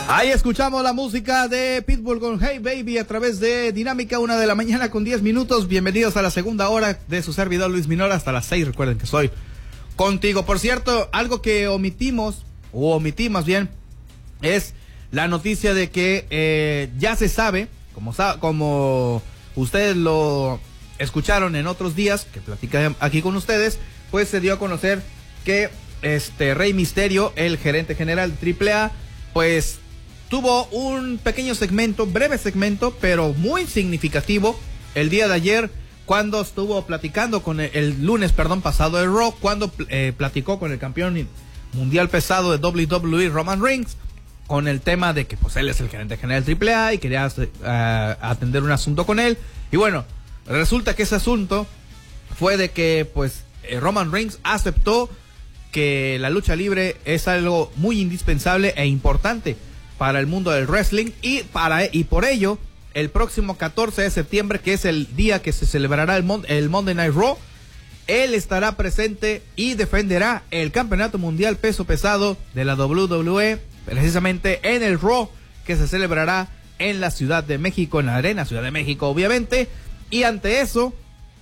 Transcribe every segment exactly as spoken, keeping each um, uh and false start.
Ahí escuchamos la música de Pitbull con Hey Baby a través de Dinámica, una de la mañana con diez minutos. Bienvenidos a la segunda hora de su servidor Luis Minora hasta las seis. Recuerden que soy contigo. Por cierto, algo que omitimos, o omití más bien, es la noticia de que eh, ya se sabe, como, como ustedes lo escucharon en otros días, que platicé aquí con ustedes, pues se dio a conocer que este Rey Mysterio, el gerente general de triple A, pues tuvo un pequeño segmento, breve segmento, pero muy significativo el día de ayer, cuando estuvo platicando con el, el lunes, perdón, pasado de Raw, cuando eh, platicó con el campeón mundial pesado de doble u doble u E, Roman Reigns, con el tema de que pues él es el gerente general de triple A y quería uh, atender un asunto con él. Y bueno, resulta que ese asunto fue de que pues eh, Roman Reigns aceptó que la lucha libre es algo muy indispensable e importante para el mundo del wrestling, y para y por ello el próximo catorce de septiembre, que es el día que se celebrará el, Mon el Monday Night Raw, él estará presente y defenderá el campeonato mundial peso pesado de la doble u doble u E, precisamente en el Raw, que se celebrará en la Ciudad de México, en la Arena Ciudad de México, obviamente. Y ante eso,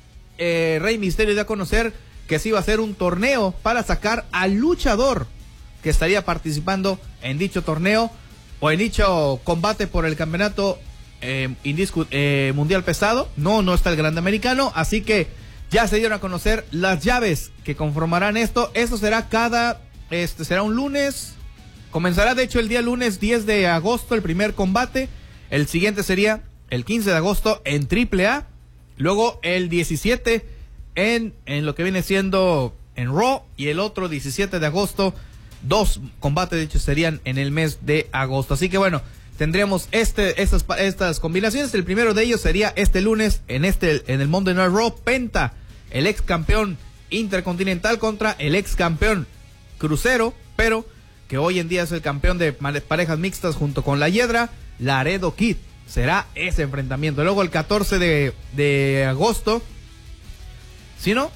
eh, Rey Mysterio dio a conocer que se iba a hacer un torneo para sacar al luchador que estaría participando en dicho torneo o en dicho combate por el campeonato eh, eh, mundial pesado. No, no está el grande americano, así que ya se dieron a conocer las llaves que conformarán esto. Esto será cada, este será un lunes, comenzará de hecho el día lunes diez de agosto el primer combate, el siguiente sería el quince de agosto en triple A, luego el diecisiete en, en lo que viene siendo en Raw, y el otro diecisiete de agosto. Dos combates, de hecho, serían en el mes de agosto. Así que bueno, tendríamos este, estas, estas combinaciones. El primero de ellos sería este lunes en este, en el Monday Night Raw. Penta, el ex campeón intercontinental, contra el ex campeón crucero, pero que hoy en día es el campeón de parejas mixtas junto con la Hiedra, Laredo Kid. Será ese enfrentamiento. Luego el catorce de agosto, si no,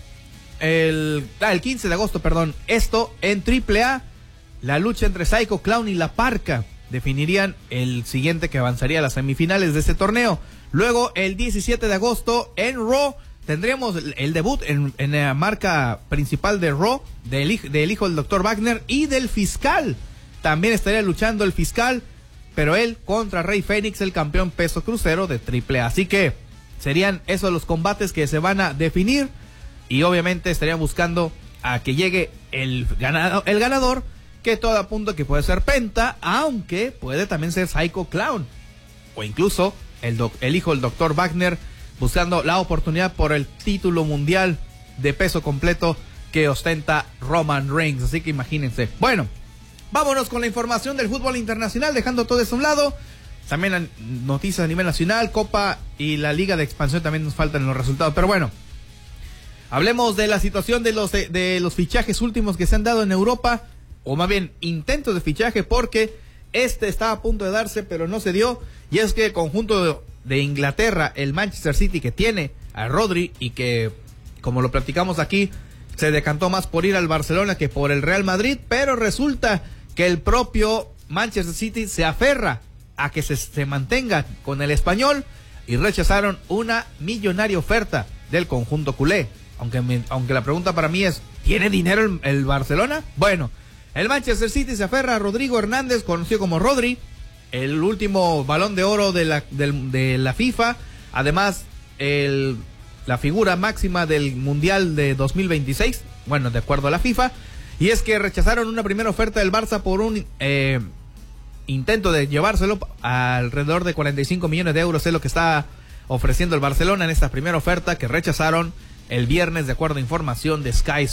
el, ah, el quince de agosto, perdón, esto en triple A. La lucha entre Psycho Clown y La Parca definirían el siguiente que avanzaría a las semifinales de este torneo. Luego, el diecisiete de agosto, en Raw, tendríamos el, el debut en, en la marca principal de Raw, del, del hijo del doctor Wagner y del fiscal. También estaría luchando el fiscal, pero él contra Rey Fénix, el campeón peso crucero de triple A. Así que serían esos los combates que se van a definir, y obviamente estarían buscando a que llegue el ganado, el ganador, que todo apunta que puede ser Penta, aunque puede también ser Psycho Clown, o incluso el, doc, el hijo del doctor Wagner, buscando la oportunidad por el título mundial de peso completo que ostenta Roman Reigns. Así que imagínense. Bueno, vámonos con la información del fútbol internacional, dejando todo eso a un lado. También noticias a nivel nacional, Copa y la Liga de Expansión también nos faltan los resultados, pero bueno, hablemos de la situación de los, de, de los fichajes últimos que se han dado en Europa, o más bien intentos de fichaje, porque este estaba a punto de darse, pero no se dio. Y es que el conjunto de, de Inglaterra, el Manchester City, que tiene a Rodri y que, como lo platicamos aquí, se decantó más por ir al Barcelona que por el Real Madrid, pero resulta que el propio Manchester City se aferra a que se, se mantenga con el español, y rechazaron una millonaria oferta del conjunto culé. Aunque, me, aunque la pregunta para mí es, ¿tiene dinero el, el Barcelona? Bueno, el Manchester City se aferra a Rodrigo Hernández, conocido como Rodri, el último balón de oro de la, de, de la FIFA, además el, la figura máxima del Mundial de dos mil veintiséis, bueno, de acuerdo a la FIFA. Y es que rechazaron una primera oferta del Barça por un eh, intento de llevárselo a alrededor de cuarenta y cinco millones de euros, es lo que está ofreciendo el Barcelona en esta primera oferta, que rechazaron el viernes, de acuerdo a información de Sky